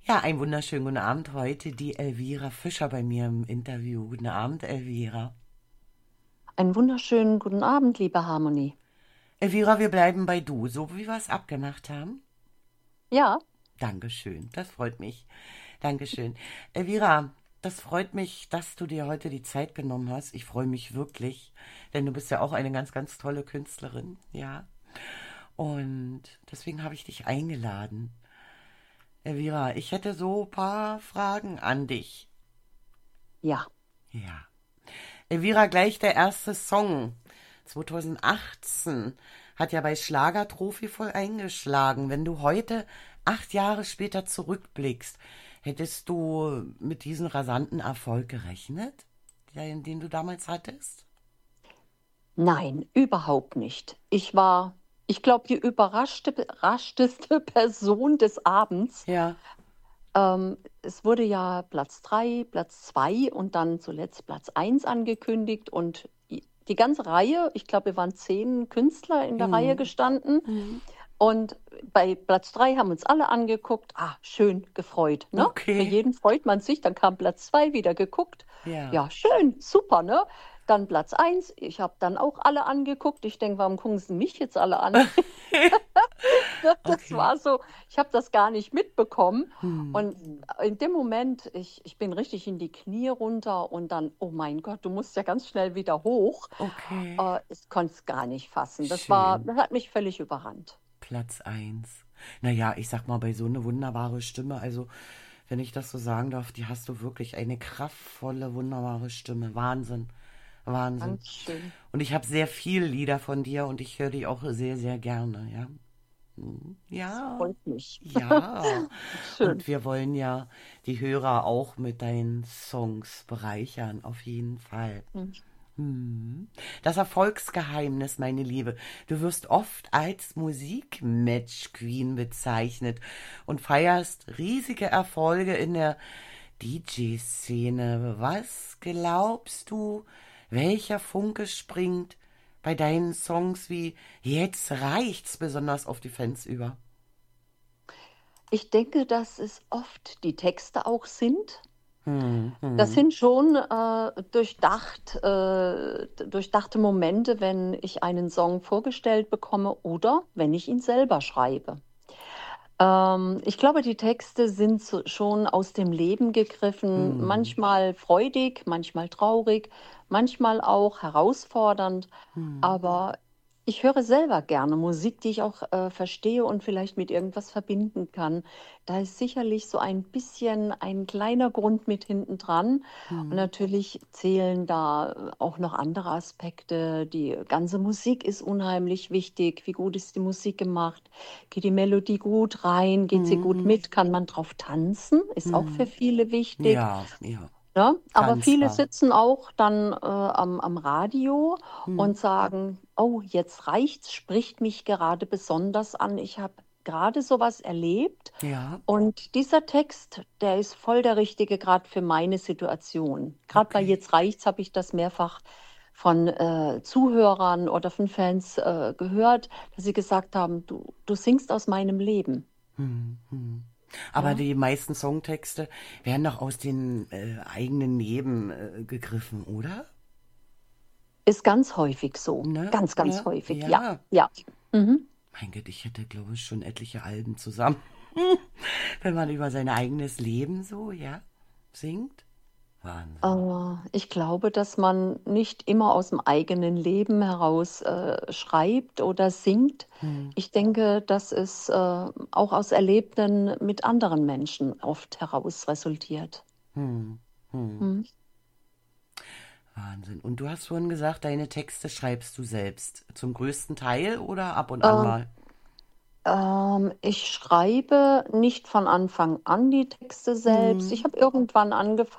Ja, einen wunderschönen guten Abend heute. Die Elvira Fischer bei mir im Interview. Guten Abend, Elvira. Einen wunderschönen guten Abend, liebe Harmonie. Elvira, wir bleiben bei du, so wie wir es abgemacht haben. Ja, Dankeschön, das freut mich. Dankeschön. Elvira, das freut mich, dass du dir heute die Zeit genommen hast. Ich freue mich wirklich, denn du bist ja auch eine ganz, ganz tolle Künstlerin, ja. Und deswegen habe ich dich eingeladen. Elvira, ich hätte so ein paar Fragen an dich. ja. Ja. Elvira, gleich der erste Song 2018 hat ja bei Schlagertrophy voll eingeschlagen. Wenn du heute 8 Jahre später zurückblickst, hättest du mit diesem rasanten Erfolg gerechnet, den du damals hattest? Nein, überhaupt nicht. Ich glaube, die überraschteste Person des Abends. Ja. Es wurde ja Platz 3, Platz 2 und dann zuletzt Platz 1 angekündigt und die ganze Reihe, ich glaube, wir waren 10 Künstler in der Reihe Mhm. gestanden. Mhm. Und bei Platz 3 haben uns alle angeguckt. Ah, schön, gefreut, ne? Für Okay. jeden freut man sich. Dann kam Platz 2 wieder geguckt. Ja. Ja, schön, super, ne? Dann Platz 1. Ich habe dann auch alle angeguckt. Ich denke, warum gucken sie mich jetzt alle an? Das Okay. war so, ich habe das gar nicht mitbekommen. Hm. Und in dem Moment, ich bin richtig in die Knie runter und dann, oh mein Gott, du musst ja ganz schnell wieder hoch. Okay. Ich konnte es gar nicht fassen. Schön. Das hat mich völlig überrannt. Platz eins. Naja, ich sag mal, bei so eine wunderbare Stimme, also wenn ich das so sagen darf, die hast du wirklich eine kraftvolle, wunderbare Stimme. Wahnsinn. Wahnsinn. Dankeschön. Und ich habe sehr viele Lieder von dir und ich höre die auch sehr, sehr gerne, ja. Mhm. Das Ja, freut mich. ja. Und Schön. wir wollen ja die Hörer auch mit deinen Songs bereichern, auf jeden Fall. Hm. Hm. Das Erfolgsgeheimnis, meine Liebe. Du wirst oft als Musikmatch-Queen bezeichnet und feierst riesige Erfolge in der DJ-Szene. Was glaubst du, welcher Funke springt bei deinen Songs wie Jetzt reicht's besonders auf die Fans über? Ich denke, dass es oft die Texte auch sind. Hm, Das hm, sind schon durchdachte Momente, wenn ich einen Song vorgestellt bekomme oder wenn ich ihn selber schreibe. Ich glaube, die Texte sind schon aus dem Leben gegriffen, hm, manchmal freudig, manchmal traurig, manchmal auch herausfordernd. hm. Aber ich höre selber gerne Musik, die ich auch verstehe und vielleicht mit irgendwas verbinden kann. Da ist sicherlich so ein bisschen ein kleiner Grund mit hinten dran. Und Hm. natürlich zählen da auch noch andere Aspekte. Die ganze Musik ist unheimlich wichtig. Wie gut ist die Musik gemacht? Geht die Melodie gut rein? Geht sie gut Mhm. mit? Kann man drauf tanzen? Ist auch für Mhm. viele wichtig. Ja, ja, Ne? Aber viele tanzbar. sitzen auch dann am Radio Hm. und sagen, oh, jetzt reicht's, spricht mich gerade besonders an. Ich habe gerade sowas erlebt Ja, und dieser Text, der ist voll der richtige gerade für meine Situation. Gerade bei okay. Jetzt reicht's habe ich das mehrfach von Zuhörern oder von Fans gehört, dass sie gesagt haben, du singst aus meinem Leben. Hm, hm. Aber Ne? die meisten Songtexte werden doch aus den eigenen Leben gegriffen, oder? Ist ganz häufig so. Ne? Ganz, ganz Ne? häufig. Ja, Ja. ja. Mhm. Mein Gott, ich hätte, glaube ich, schon etliche Alben zusammen. Wenn man über sein eigenes Leben so, ja, singt. Wahnsinn. Ich glaube, dass man nicht immer aus dem eigenen Leben heraus schreibt oder singt. Hm, Ich denke, dass es auch aus Erlebten mit anderen Menschen oft heraus resultiert. hm, hm. Hm. Wahnsinn. Und du hast vorhin gesagt, deine Texte schreibst du selbst. Zum größten Teil oder ab und an Ähm, mal? Ich schreibe nicht von Anfang an die Texte selbst. Ich Hm. habe irgendwann angefangen,